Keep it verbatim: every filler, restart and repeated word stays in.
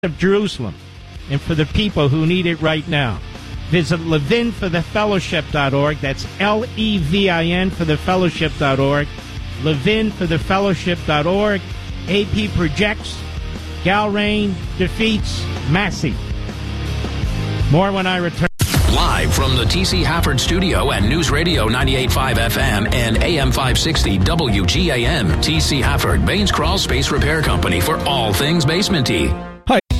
of Jerusalem and for the people who need it right now. Visit levin for the fellowship dot org. That's L E V I N for the fellowship dot org. levin for the fellowship dot org. A P projects. Galrain defeats Massey. More when I return. Live from the T C Hafford Studio at News Radio ninety-eight point five F M and A M five sixty W G A M. T C Hafford, Baines Crawl Space Repair Company for all things basement-y.